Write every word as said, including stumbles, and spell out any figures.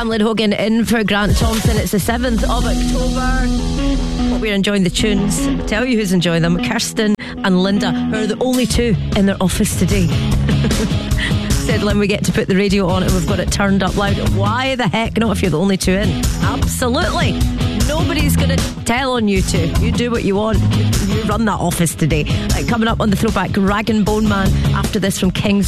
I'm Lynn Hogan in for Grant Thompson. It's the seventh of October. Hope we're enjoying the tunes. I'll tell you who's enjoying them. Kirsten and Linda, who are the only two in their office today. Said, Lynn, we get to put the radio on and we've got it turned up loud. Why the heck not if you're the only two in? Absolutely. Nobody's going to tell on you two. You do what you want. You run that office today. Right, coming up on the throwback, Rag and Bone Man after this from Kings.